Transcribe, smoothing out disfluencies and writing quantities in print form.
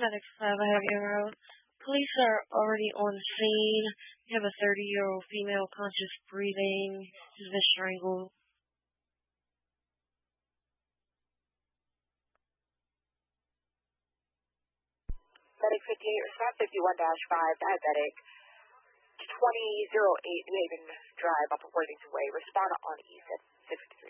Medic 5, I have your route. Police are already on scene. You have a 30-year-old female conscious breathing. She's been strangled. Medic 58, response 51-5, diabetic, 2008 New Haven Drive off of Worthington Way. Respond on E653.